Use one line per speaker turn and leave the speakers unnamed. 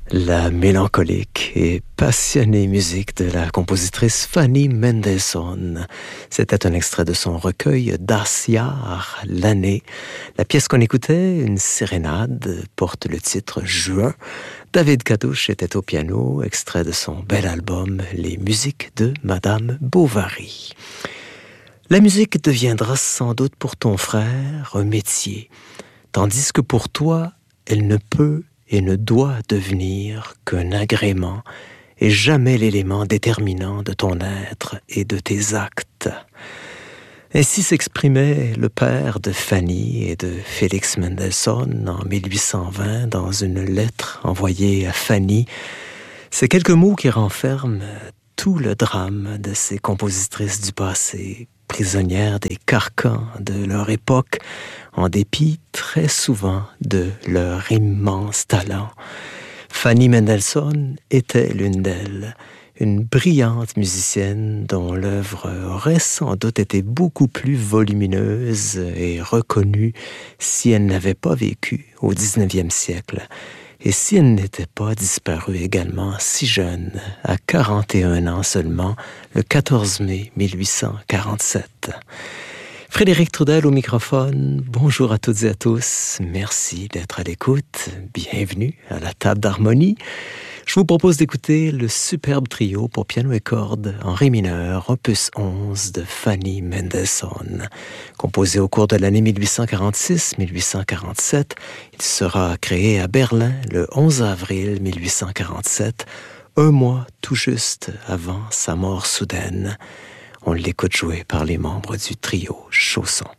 La mélancolique et passionnée musique de la compositrice Fanny Mendelssohn. C'était un extrait de son recueil Das Jahr, l'année. La pièce qu'on écoutait, une sérénade, porte le titre Juin. David Cadouche était au piano, extrait de son bel album Les musiques de Madame Bovary. La musique deviendra sans doute pour ton frère un métier, tandis que pour toi, elle ne peut et ne doit devenir qu'un agrément et jamais l'élément déterminant de ton être et de tes actes. Ainsi s'exprimait le père de Fanny et de Félix Mendelssohn en 1820 dans une lettre envoyée à Fanny. Ces quelques mots qui renferment tout le drame de ces compositrices du passé, prisonnières des carcans de leur époque, en dépit très souvent de leur immense talent. Fanny Mendelssohn était l'une d'elles, une brillante musicienne dont l'œuvre aurait sans doute été beaucoup plus volumineuse et reconnue si elle n'avait pas vécu au 19e siècle et si elle n'était pas disparue également si jeune, à 41 ans seulement, le 14 mai 1847. Frédéric Trudel au microphone. Bonjour à toutes et à tous. Merci d'être à l'écoute. Bienvenue à la table d'harmonie. Je vous propose d'écouter le superbe trio pour piano et cordes en ré mineur, opus 11 de Fanny Mendelssohn. Composé au cours de l'année 1846-1847, il sera créé à Berlin le 11 avril 1847, un mois tout juste avant sa mort soudaine. On l'écoute jouer par les membres du trio Chausson.